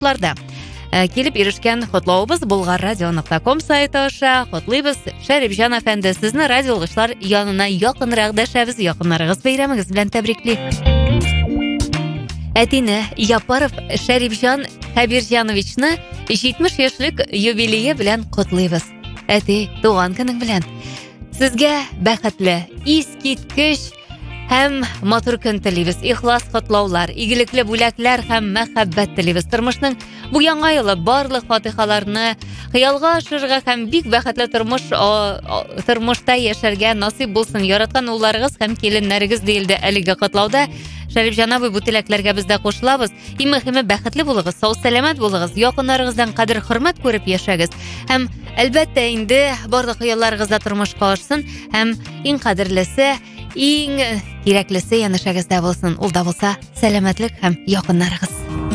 шартларда. Келіп ерішкен құтлауыбыз Bulgarradio.com сайты аша құтлыйбыз. Шәрипжан әфәнді, сізні радиолғышлар янына яқынрақ дәшәбіз, яқынларығыз бейрамыңыз білән тәбриклі. Әтині Япаров Шәрипжан Хабиржановичны 70 яшьлек юбилейі білән құтлыйбыз. Әти, туған күнің білән. Сізге бәхетлі, искиткіш һәм матур көн телибез. Ихлас котлаулар, игелекле бүләкләр һәм мәхәббәт телибез. Тормышның бу яңа елы барлык фатихаларны хыялга ашырга һәм бик бәхетле тормышта яшәргә насыйп булсын. Яраткан улларыгыз һәм киленнәрегез диелде әлеге котлауда. Шәрипҗан абый, бу теләкләргә без дә кушылабыз. Иң мөһиме, бәхетле булыгыз, сау-сәламәт булыгыз, якыннарыгыздан кадер-хөрмәт күреп яшәгез. Һәм әлбәттә инде барлык хыялларыгызда тормышка ашсын һәм иң кадерлесе, иң кирәклесе янәшәгездә булсын. Ул да булса сәламәтлек һәм якыннарыгыз.